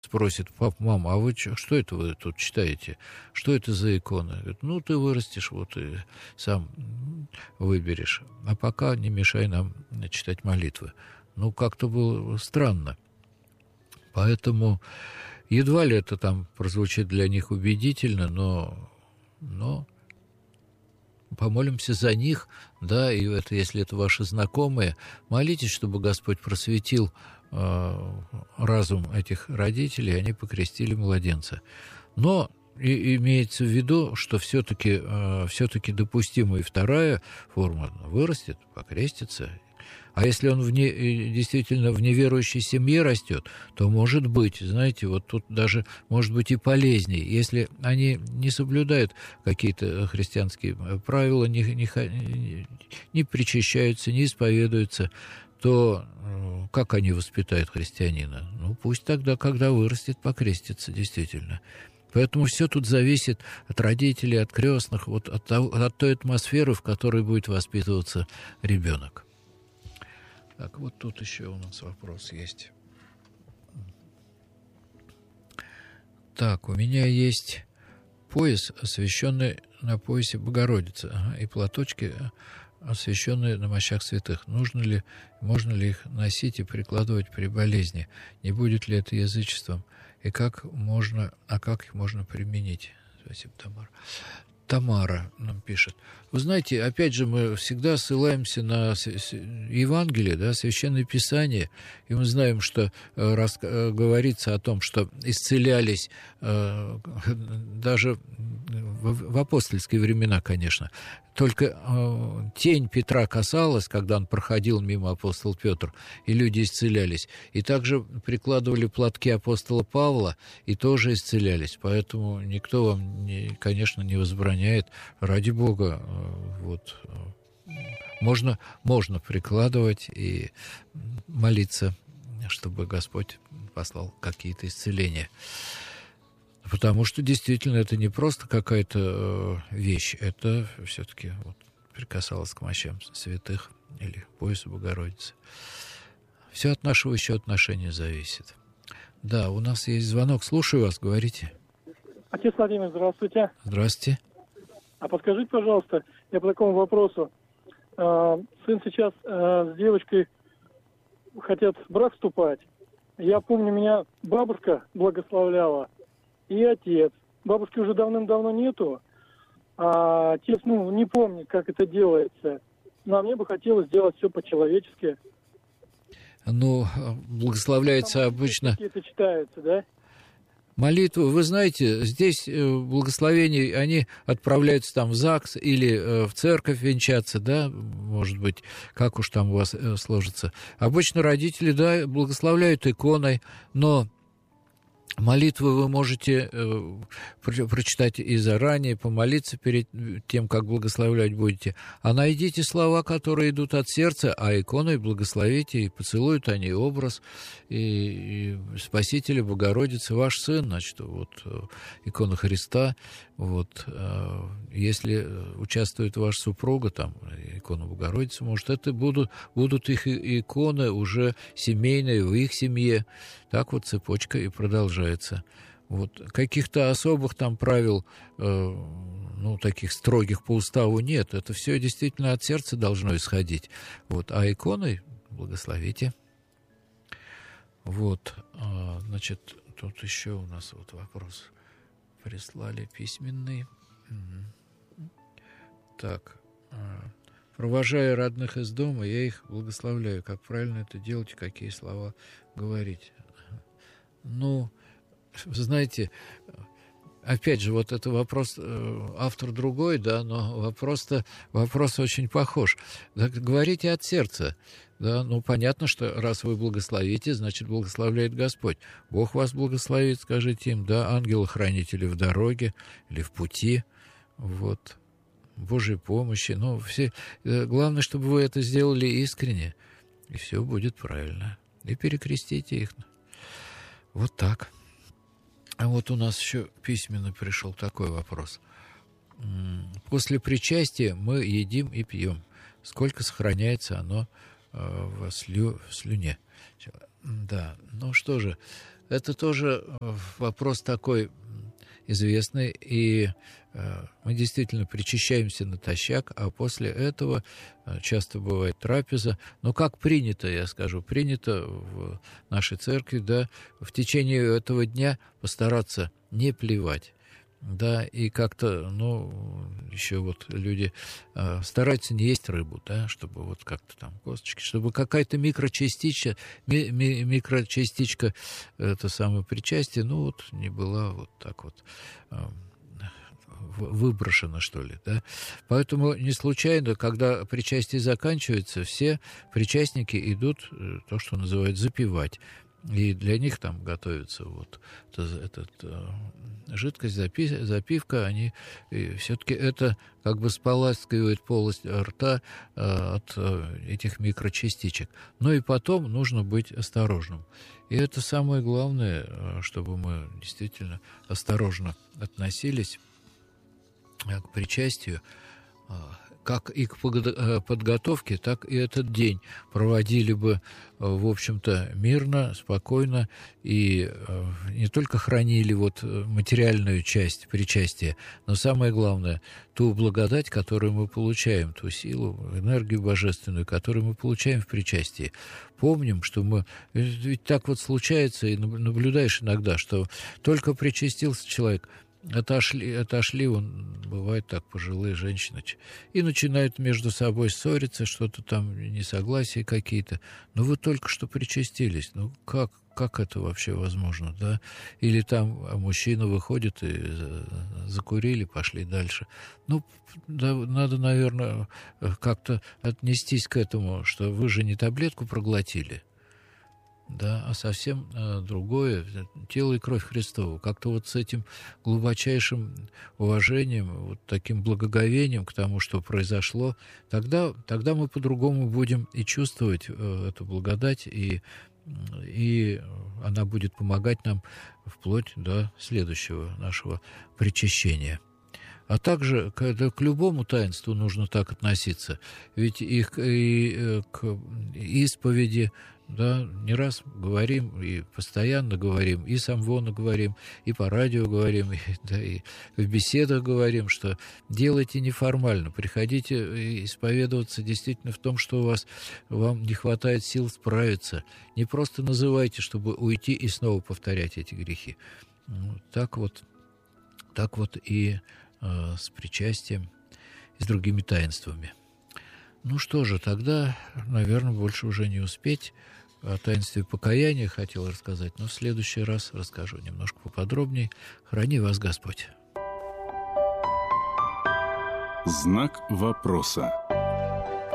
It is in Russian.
спросит: пап, мам, а вы что это вы тут читаете? Что это за икона? Говорит: ну, ты вырастешь, вот и сам выберешь. А пока не мешай нам читать молитвы. Ну, как-то было странно. Поэтому едва ли это там прозвучит для них убедительно, но помолимся за них, да, и это, если это ваши знакомые, молитесь, чтобы Господь просветил разум этих родителей, они покрестили младенца. Но и имеется в виду, что все-таки допустима и вторая форма: вырастет, покрестится. А если он действительно в неверующей семье растет, то, может быть, знаете, вот тут даже может быть и полезней, если они не соблюдают какие-то христианские правила, не причащаются, не исповедуются, то как они воспитают христианина? Ну, пусть тогда, когда вырастет, покрестится, действительно. Поэтому все тут зависит от родителей, от крестных, вот от той атмосферы, в которой будет воспитываться ребенок. Так, вот тут еще у нас вопрос есть. Так, у меня есть пояс, освященный на поясе Богородицы, и платочки, освященные на мощах святых. Можно ли их носить и прикладывать при болезни? Не будет ли это язычеством? И как их можно применить? Спасибо, Тамара. Тамара нам пишет. Вы знаете, опять же, мы всегда ссылаемся на Евангелие, да, Священное Писание, и мы знаем, что говорится о том, что исцелялись даже в апостольские времена, конечно. Только тень Петра касалась, когда он проходил мимо апостола Петр, и люди исцелялись. И также прикладывали платки апостола Павла, и тоже исцелялись. Поэтому никто вам, конечно, не возбраняет. Ради Бога, вот, можно прикладывать и молиться, чтобы Господь послал какие-то исцеления. Потому что действительно это не просто какая-то вещь, это все-таки вот прикасалось к мощам святых или к поясу Богородицы. Все от нашего еще отношения зависит. Да, у нас есть звонок. Слушаю вас, говорите. Отец Владимир, здравствуйте. Здравствуйте. А подскажите, пожалуйста, я по такому вопросу. Сын сейчас с девочкой хотят в брак вступать. Я помню, меня бабушка благословляла, и отец. Бабушки уже давным-давно нету, а отец, не помнит, как это делается. Но мне бы хотелось сделать все по-человечески. Благословляется обычно... Это читается, да? Молитву, вы знаете, здесь благословения, они отправляются там в ЗАГС или в церковь венчаться, да, может быть, как уж там у вас сложится. Обычно родители, да, благословляют иконой, но молитвы вы можете прочитать и заранее, помолиться перед тем, как благословлять будете. А найдите слова, которые идут от сердца, а иконой благословите, и поцелуют они образ и Спасителя Богородицы, ваш сын, значит, вот икона Христа. Вот, если участвует ваша супруга, там, икона Богородицы, может, это будут их иконы уже семейные, в их семье. Так вот цепочка и продолжается. Вот. Каких-то особых там правил, таких строгих по уставу нет. Это все действительно от сердца должно исходить. Вот. А иконой благословите. Вот. Значит, тут еще у нас вот вопрос. Прислали письменный. Так. Провожая родных из дома, я их благословляю. Как правильно это делать и какие слова говорить? Вы знаете, опять же, вот это вопрос, автор другой, да, но вопрос очень похож. Так, говорите от сердца. Да, понятно, что раз вы благословите, значит, благословляет Господь. Бог вас благословит, скажите им, да, ангелы-хранители в дороге или в пути, вот, Божьей помощи. Главное, чтобы вы это сделали искренне, и все будет правильно. И перекрестите их. Вот так. А вот у нас еще письменно пришел такой вопрос. После причастия мы едим и пьем. Сколько сохраняется оно в слюне? Да, что же, это тоже вопрос такой известный, и мы действительно причащаемся натощак, а после этого часто бывает трапеза. Но как принято, я скажу, принято в нашей церкви, да, в течение этого дня постараться не плевать. Да, и как-то, еще вот люди стараются не есть рыбу, да, чтобы вот как-то там косточки, чтобы какая-то микрочастичка, это самое причастие, не была вот так вот выброшена, что ли, да. Поэтому не случайно, когда причастие заканчивается, все причастники идут, то, что называют, запивать. И для них там готовится вот жидкость, запивка, они все-таки это как бы споласкивает полость рта от этих микрочастичек. Но и потом нужно быть осторожным. И это самое главное, чтобы мы действительно осторожно относились к причастию, как и к подготовке, так и этот день проводили бы, в общем-то, мирно, спокойно, и не только хранили вот материальную часть причастия, но самое главное, ту благодать, которую мы получаем, ту силу, энергию божественную, которую мы получаем в причастии. Помним, что ведь так вот случается, и наблюдаешь иногда, что только причастился человек, отошли, бывает так, пожилые женщины, и начинают между собой ссориться, что-то там, несогласия какие-то. Но вы только что причастились, как это вообще возможно, да? Или там мужчина выходит и закурили, пошли дальше. Да, надо, наверное, как-то отнестись к этому, что вы же не таблетку проглотили, да, а совсем другое, тело и кровь Христова. Как-то вот с этим глубочайшим уважением, вот таким благоговением к тому, что произошло, тогда мы по-другому будем и чувствовать эту благодать, и она будет помогать нам вплоть до следующего нашего причащения. А также к любому таинству нужно так относиться. Ведь и к исповеди, да, не раз говорим, и постоянно говорим, и с амвона говорим, и по радио говорим, и в беседах говорим, что делайте неформально, приходите исповедоваться действительно в том, что вам не хватает сил справиться. Не просто называйте, чтобы уйти и снова повторять эти грехи. Так вот и с причастием, и с другими таинствами. Что же, тогда, наверное, больше уже не успеть. О таинстве покаяния хотел рассказать, но в следующий раз расскажу немножко поподробнее. Храни вас Господь. Знак вопроса.